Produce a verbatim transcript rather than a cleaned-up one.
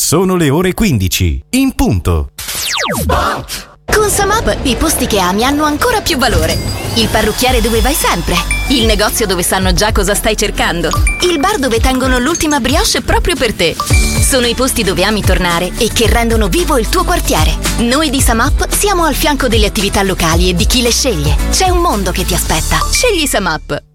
Sono le ore quindici, in punto. Con Samap i posti che ami hanno ancora più valore. Il parrucchiere dove vai sempre. Il negozio dove sanno già cosa stai cercando. Il bar dove tengono l'ultima brioche proprio per te. Sono i posti dove ami tornare e che rendono vivo il tuo quartiere. Noi di Samap siamo al fianco delle attività locali e di chi le sceglie. C'è un mondo che ti aspetta. Scegli Samap.